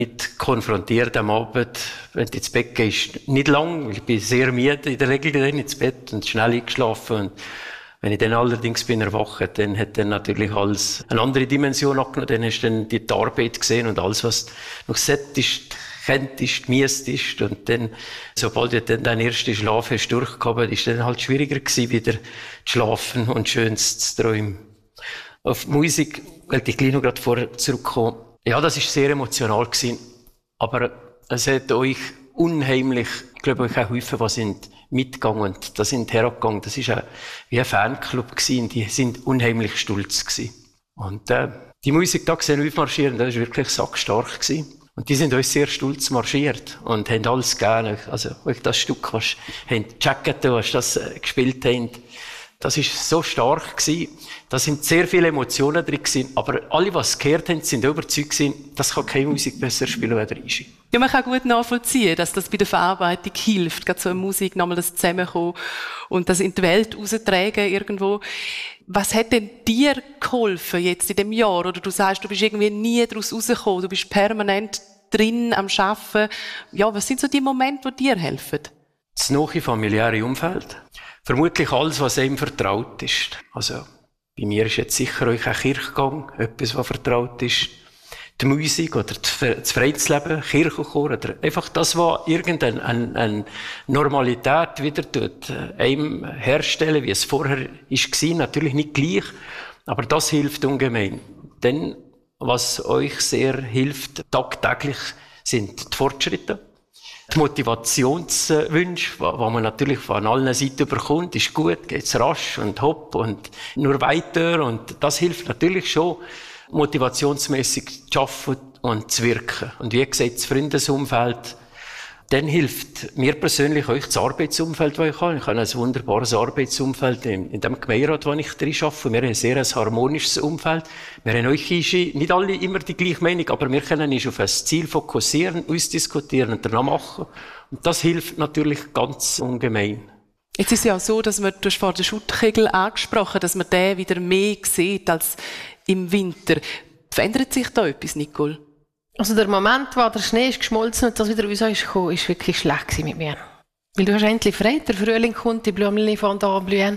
Nicht konfrontiert am Abend, wenn du ins Bett gehst, nicht lang, weil ich bin sehr müde in der Regel dann ins Bett und schnell eingeschlafen. Und wenn ich dann allerdings bin erwacht, dann hat dann natürlich alles eine andere Dimension angenommen. Dann hast du dann die Arbeit gesehen und alles, was noch sättigt, kenntest, miestest. Und dann, sobald du dann deinen ersten Schlaf hast durchgehabt, ist dann halt schwieriger gewesen, wieder zu schlafen und Schönes zu träumen. Auf die Musik wollte ich gleich noch gerade vorher zurückkommen. Ja, das war sehr emotional gewesen. Aber es hat euch unheimlich, ich glaube, euch auch geholfen, was sind mitgegangen und da sind hergegangen. Das war auch wie ein Fanclub gewesen. Die sind unheimlich stolz gewesen. Und, die Musik da gesehen, aufmarschieren, das war wirklich sackstark gewesen. Und die sind uns sehr stolz marschiert und haben alles gegeben. Also, euch das Stück, was, haben Jacket, was das gespielt haben, das war so stark gewesen. Da sind sehr viele Emotionen drin gewesen. Aber alle, die es gehört haben, sind überzeugt gewesen, das kann keine Musik besser spielen als der Ishi. Ja, man kann gut nachvollziehen, dass das bei der Verarbeitung hilft. Gerade so eine Musik, nochmal das Zusammenkommen und das in die Welt raustragen irgendwo. Was hat denn dir geholfen jetzt in dem Jahr? Oder du sagst, du bist irgendwie nie daraus rausgekommen, du bist permanent drin am Arbeiten. Ja, was sind so die Momente, die dir helfen? Das nahe familiäre Umfeld. Vermutlich alles, was einem vertraut ist. Also, bei mir ist jetzt sicher euch auch Kirchgang, etwas, was vertraut ist. Die Musik oder das Freizleben, Kirchenchor oder einfach das, was irgendeine Normalität wieder tut, einem herstellen, wie es vorher war. Natürlich nicht gleich, aber das hilft ungemein. Denn was euch sehr hilft, tagtäglich, sind die Fortschritte. Die Motivationswünsche, die man natürlich von allen Seiten bekommt, ist gut, geht's rasch und hopp und nur weiter. Und das hilft natürlich schon, motivationsmässig zu arbeiten und zu wirken. Und wie gesagt, das Freundesumfeld, dann hilft mir persönlich euch das Arbeitsumfeld, das ich habe. Ich habe ein wunderbares Arbeitsumfeld in dem Gemeinderat, wo ich drin arbeite. Wir haben ein sehr harmonisches Umfeld. Wir haben euch nicht alle immer die gleiche Meinung, aber wir können uns auf ein Ziel fokussieren, ausdiskutieren und danach machen. Und das hilft natürlich ganz ungemein. Jetzt ist es ja auch so, dass du hast vor der Schuttkegel angesprochen, dass man den wieder mehr sieht als im Winter. Verändert sich da etwas, Nicole? Also der Moment, wo der Schnee ist geschmolzen und das wieder raus ist gekommen, ist wirklich schlecht mit mir. Weil du hast endlich frei, der Frühling kommt, die Blumen fangen an zu blühen.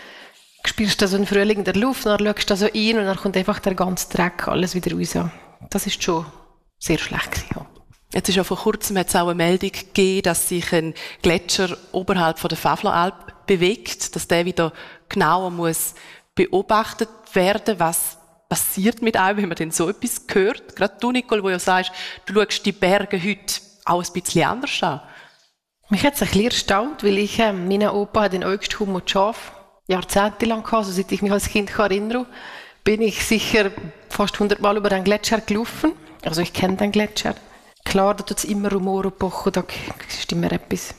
Du spürst da so einen Frühling in der Luft, dann schaust du da so rein und dann kommt einfach der ganze Dreck, alles wieder raus. Das ist schon sehr schlecht gewesen, ja. Jetzt ist ja vor kurzem hat's auch eine Meldung gegeben, dass sich ein Gletscher oberhalb von der Fafneralp bewegt, dass der wieder genauer muss beobachtet werden, was passiert mit einem, wenn man denn so etwas hört? Gerade du, Nicole, wo ja sagst, du schaust die Berge heute auch ein bisschen anders an. Mich hat es ein bisschen erstaunt, weil mein Opa hat in Augsthumm und Schaf jahrzehntelang gehabt, also seit ich mich als Kind erinnere, bin ich sicher fast 100 Mal über den Gletscher gelaufen. Also ich kenne den Gletscher. Klar, da tut es immer Rumor und Pochen, da ist immer etwas.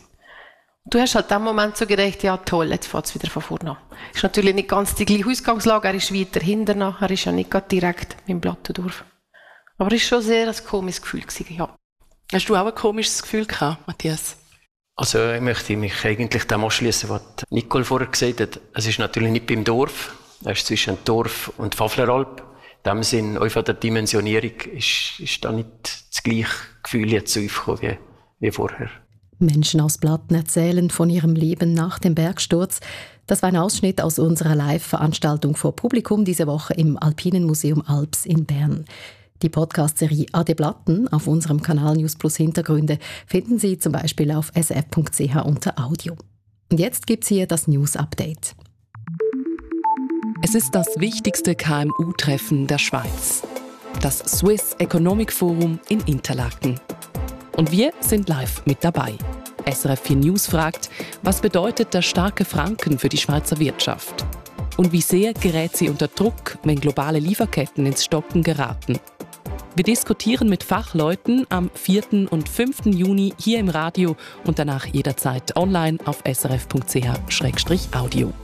Du hast halt in dem Moment so gedacht, ja toll, jetzt fährt es wieder von vorne an. Ist natürlich nicht ganz die gleiche Ausgangslage, er ist weiter hinten, er ist ja nicht gerade direkt mit dem Blattendorf. Aber es war schon sehr ein komisches Gefühl gewesen, ja. Hast du auch ein komisches Gefühl gehabt, Matthias? Also ich möchte mich eigentlich dem anschließen, was Nicole vorher gesagt hat. Es ist natürlich nicht beim Dorf, es ist zwischen Dorf und Fafneralp. In dem Sinn, auch von der Dimensionierung ist da nicht das gleiche Gefühl jetzt aufgekommen wie vorher. Menschen aus Blatten erzählen von ihrem Leben nach dem Bergsturz. Das war ein Ausschnitt aus unserer Live-Veranstaltung vor Publikum diese Woche im Alpinen Museum Alps in Bern. Die Podcast-Serie «Ade Blatten» auf unserem Kanal News Plus Hintergründe finden Sie zum Beispiel auf srf.ch unter Audio. Und jetzt gibt's hier das News-Update. Es ist das wichtigste KMU-Treffen der Schweiz. Das Swiss Economic Forum in Interlaken. Und wir sind live mit dabei. SRF 4 News fragt, was bedeutet der starke Franken für die Schweizer Wirtschaft? Und wie sehr gerät sie unter Druck, wenn globale Lieferketten ins Stocken geraten? Wir diskutieren mit Fachleuten am 4. und 5. Juni hier im Radio und danach jederzeit online auf srf.ch/audio.